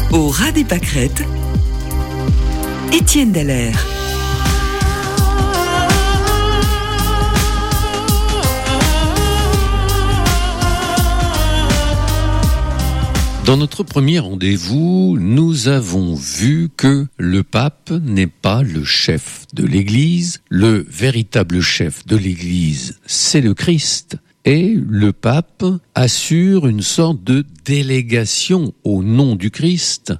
Au ras des pâquerettes, Étienne Dallaire. Dans notre premier rendez-vous, nous avons vu que le pape n'est pas le chef de l'Église. Le véritable chef de l'Église, c'est le Christ. Et le pape assure une sorte de délégation au nom du Christ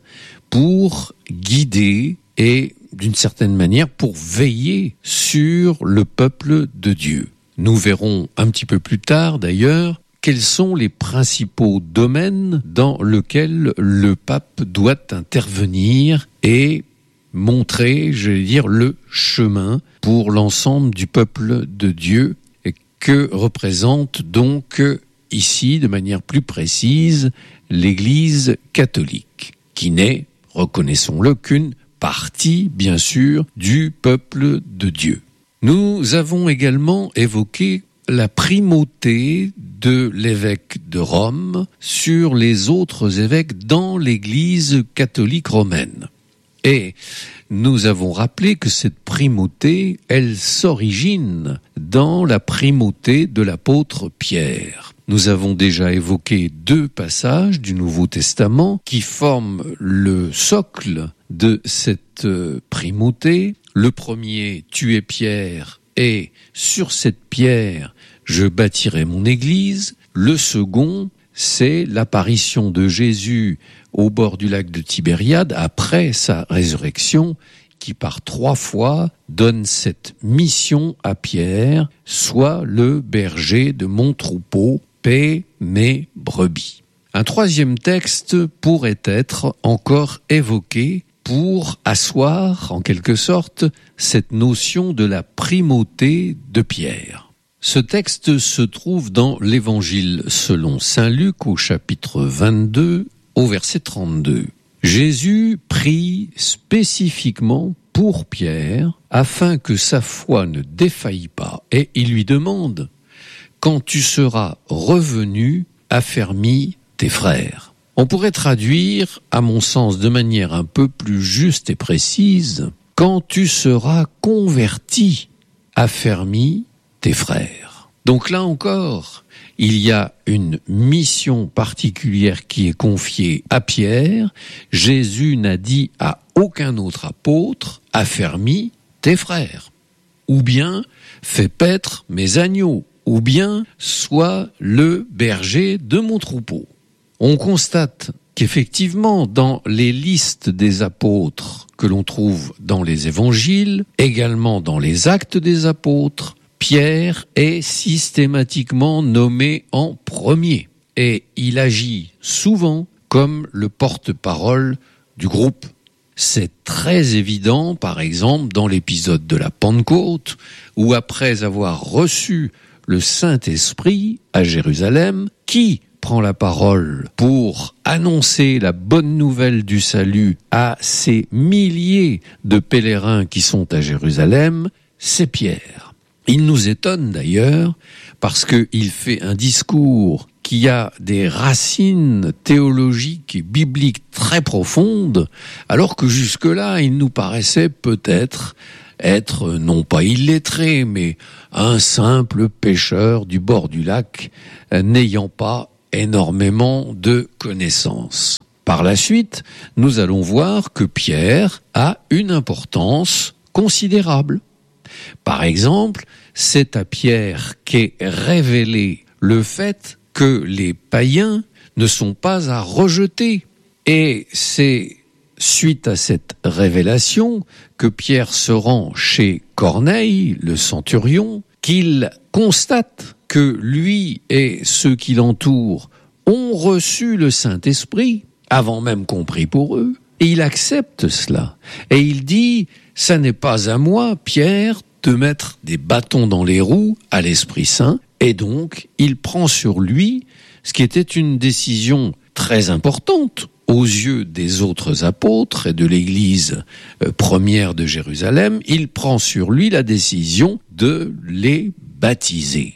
pour guider et, d'une certaine manière, pour veiller sur le peuple de Dieu. Nous verrons un petit peu plus tard, d'ailleurs, quels sont les principaux domaines dans lesquels le pape doit intervenir et montrer, le chemin pour l'ensemble du peuple de Dieu, que représente donc ici, de manière plus précise, l'Église catholique, qui n'est, reconnaissons-le, qu'une partie, bien sûr, du peuple de Dieu. Nous avons également évoqué la primauté de l'évêque de Rome sur les autres évêques dans l'Église catholique romaine. Et nous avons rappelé que cette primauté, elle s'origine dans la primauté de l'apôtre Pierre. Nous avons déjà évoqué 2 passages du Nouveau Testament qui forment le socle de cette primauté. Le premier, tu es Pierre, et sur cette pierre, je bâtirai mon église. Le second, c'est l'apparition de Jésus au bord du lac de Tibériade après sa résurrection, qui par 3 fois donne cette mission à Pierre: sois le berger de mon troupeau, paie mes brebis. Un 3e texte pourrait être encore évoqué pour asseoir, en quelque sorte, cette notion de la primauté de Pierre. Ce texte se trouve dans l'Évangile selon saint Luc au chapitre 22, au verset 32. Jésus prie spécifiquement pour Pierre afin que sa foi ne défaille pas, et il lui demande: quand tu seras revenu, affermis tes frères. On pourrait traduire, à mon sens, de manière un peu plus juste et précise: quand tu seras converti, affermis tes frères. Donc là encore, il y a une mission particulière qui est confiée à Pierre. Jésus n'a dit à aucun autre apôtre: affermis tes frères, ou bien fais paître mes agneaux, ou bien sois le berger de mon troupeau. On constate qu'effectivement, dans les listes des apôtres que l'on trouve dans les évangiles, également dans les actes des apôtres, Pierre est systématiquement nommé en premier, et il agit souvent comme le porte-parole du groupe. C'est très évident, par exemple, dans l'épisode de la Pentecôte, où après avoir reçu le Saint-Esprit à Jérusalem, qui prend la parole pour annoncer la bonne nouvelle du salut à ces milliers de pèlerins qui sont à Jérusalem? C'est Pierre. Il nous étonne d'ailleurs parce qu'il fait un discours qui a des racines théologiques et bibliques très profondes, alors que jusque-là, il nous paraissait peut-être être non pas illettré, mais un simple pêcheur du bord du lac, n'ayant pas énormément de connaissances. Par la suite, nous allons voir que Pierre a une importance considérable. Par exemple, c'est à Pierre qu'est révélé le fait que les païens ne sont pas à rejeter. Et c'est suite à cette révélation que Pierre se rend chez Corneille, le centurion, qu'il constate que lui et ceux qui l'entourent ont reçu le Saint-Esprit, avant même qu'on prie pour eux, et il accepte cela. Et il dit: ça n'est pas à moi, Pierre, de mettre des bâtons dans les roues à l'Esprit Saint, et donc il prend sur lui ce qui était une décision très importante aux yeux des autres apôtres et de l'Église première de Jérusalem. Il prend sur lui la décision de les baptiser.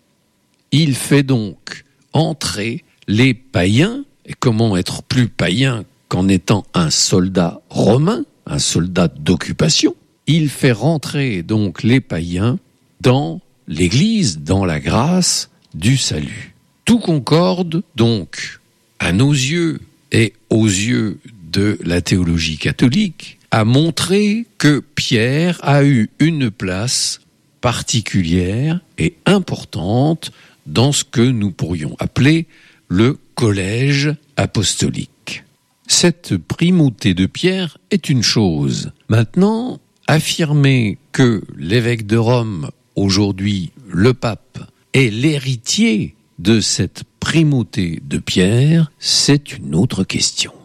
Il fait donc entrer les païens. Et comment être plus païen qu'en étant un soldat romain, un soldat d'occupation, il fait rentrer donc les païens dans l'Église, dans la grâce du salut. Tout concorde donc, à nos yeux et aux yeux de la théologie catholique, à montrer que Pierre a eu une place particulière et importante dans ce que nous pourrions appeler le collège apostolique. Cette primauté de Pierre est une chose. Maintenant, affirmer que l'évêque de Rome, aujourd'hui le pape, est l'héritier de cette primauté de Pierre, c'est une autre question.